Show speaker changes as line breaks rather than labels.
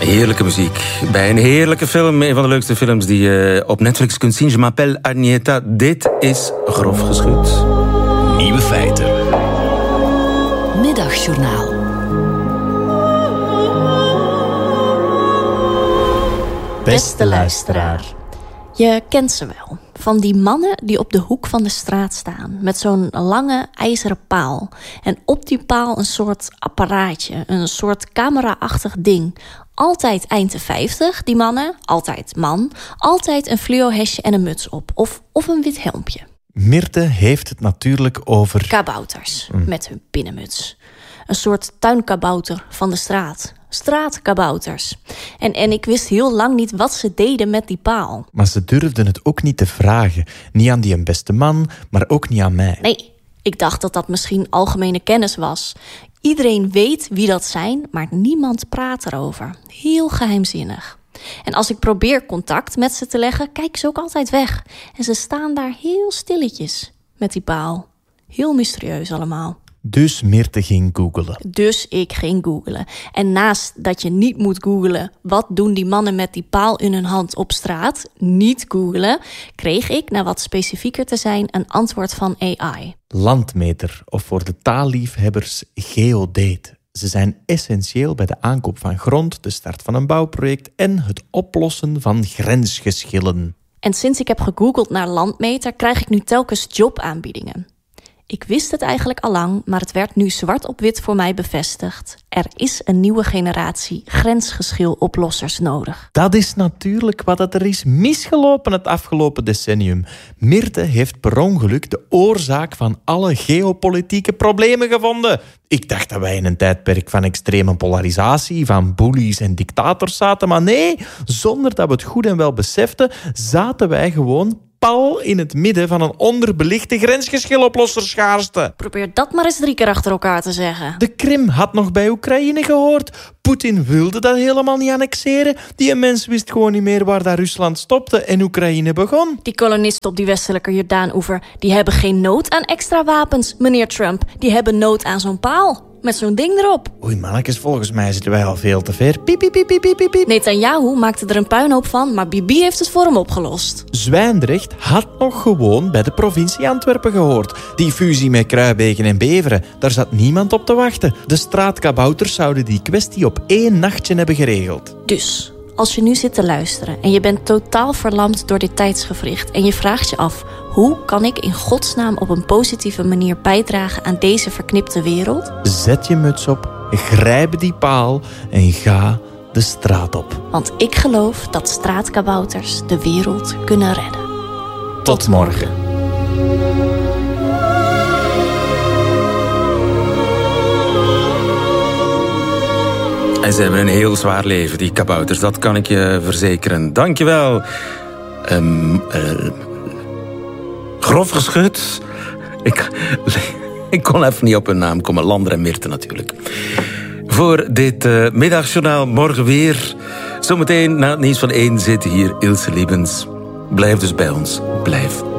Heerlijke muziek bij een heerlijke film. Een van de leukste films die je op Netflix kunt zien. Je m'appelle Agneta. Dit is Grof Geschut.
Nieuwe feiten.
Middagjournaal. Beste luisteraar. Je kent ze wel. Van die mannen die op de hoek van de straat staan. Met zo'n lange ijzeren paal. En op die paal een soort apparaatje. Een soort camera-achtig ding. Altijd eind de 50, die mannen. Altijd man. Altijd een fluo-hesje en een muts op. Of een wit helmpje.
Mirte heeft het natuurlijk over...
Kabouters. Met hun binnenmuts. Een soort tuinkabouter van de straat. Straatkabouters. En ik wist heel lang niet wat ze deden met die paal.
Maar ze durfden het ook niet te vragen. Niet aan die een beste man, maar ook niet aan mij.
Nee, ik dacht dat dat misschien algemene kennis was. Iedereen weet wie dat zijn, maar niemand praat erover. Heel geheimzinnig. En als ik probeer contact met ze te leggen, kijken ze ook altijd weg. En ze staan daar heel stilletjes met die paal. Heel mysterieus allemaal.
Dus Mirte ging googelen.
Dus ik ging googelen. En naast dat je niet moet googelen... wat doen die mannen met die paal in hun hand op straat? Niet googelen. Kreeg ik, naar wat specifieker te zijn... een antwoord van AI.
Landmeter, of voor de taalliefhebbers geodate. Ze zijn essentieel bij de aankoop van grond, de start van een bouwproject... en het oplossen van grensgeschillen.
En sinds ik heb gegoogeld naar landmeter... krijg ik nu telkens jobaanbiedingen. Ik wist het eigenlijk al lang, maar het werd nu zwart op wit voor mij bevestigd. Er is een nieuwe generatie grensgeschiloplossers nodig.
Dat is natuurlijk wat er is misgelopen het afgelopen decennium. Mirte heeft per ongeluk de oorzaak van alle geopolitieke problemen gevonden. Ik dacht dat wij in een tijdperk van extreme polarisatie, van bullies en dictators zaten. Maar nee, zonder dat we het goed en wel beseften, zaten wij gewoon pal in het midden van een onderbelichte grensgeschiloplosschaarste.
Probeer dat maar eens 3 keer achter elkaar te zeggen.
De Krim had nog bij Oekraïne gehoord. Poetin wilde dat helemaal niet annexeren. Die mens wist gewoon niet meer waar dat Rusland stopte en Oekraïne begon.
Die kolonisten op die westelijke Jordaan-oever, die hebben geen nood aan extra wapens, meneer Trump. Die hebben nood aan zo'n paal. Met zo'n ding erop.
Oei mannetjes, volgens mij zitten wij al veel te ver. Piep, piep, piep, piep, piep, piep.
Netanyahu maakte er een puinhoop van, maar Bibi heeft het voor hem opgelost.
Zwijndrecht had nog gewoon bij de provincie Antwerpen gehoord. Die fusie met Kruibeken en Beveren, daar zat niemand op te wachten. De straatkabouters zouden die kwestie op 1 nachtje hebben geregeld.
Dus, als je nu zit te luisteren en je bent totaal verlamd door dit tijdsgewricht en je vraagt je af, hoe kan ik in godsnaam op een positieve manier bijdragen aan deze verknipte wereld?
Zet je muts op, grijp die paal en ga de straat op.
Want ik geloof dat straatkabouters de wereld kunnen redden.
Tot morgen.
En ze hebben een heel zwaar leven, die kabouters. Dat kan ik je verzekeren. Dankjewel. Grof Geschut. Ik kon even niet op hun naam komen. Lander en Mirte natuurlijk. Voor dit middagjournaal morgen weer. Zometeen na het nieuws van 1 zit hier Ilse Liebens. Blijf dus bij ons. Blijf